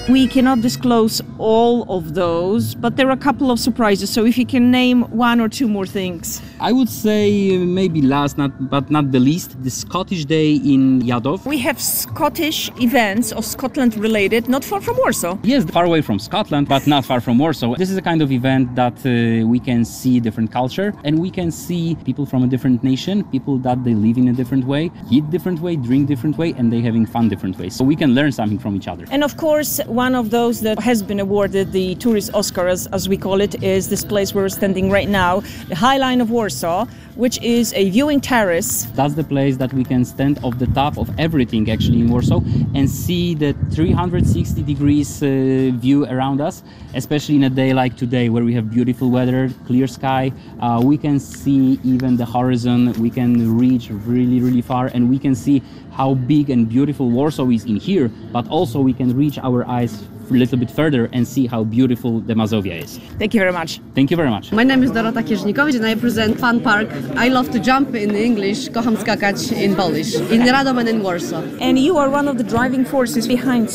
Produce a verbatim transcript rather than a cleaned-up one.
We cannot disclose all of those, but there are a couple of surprises. So if you can name one or two more things. I would say maybe last not, but not the least, the Scottish Day in Jadov. We have Scottish events of Scotland related, not far from Warsaw. Yes, far away from Scotland, but not far from Warsaw. This is a kind of event that uh, we can see different culture, and we can see people from a different nation, people that they live in a different way, eat different way, drink different way, and they having fun different ways. So we can learn something from each other. And of course, one of those that has been awarded the Tourist Oscar, as, as we call it, is this place where we're standing right now, the High Line of Warsaw, which is a viewing terrace. That's the place that we can stand off the top of everything actually in Warsaw and see the three hundred sixty degrees uh, view around us, especially in a day like today where we have beautiful weather, clear sky. Uh, we can see even the horizon, we can reach really, really far, and we can see how big and beautiful Warsaw is in here, but also we can reach our eyes a little bit further and see how beautiful the Mazovia is. Thank you very much. Thank you very much. My name is Dorota Kierznikowicz and I present Fun Park. I love to jump in English, kocham skakać in Polish, in Radom and in Warsaw. And you are one of the driving forces behind